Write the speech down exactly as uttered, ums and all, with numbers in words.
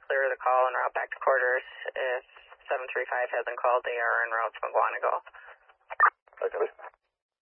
clear the call and route back to quarters. If seven three five hasn't called, they are en route to Maguanago. Okay.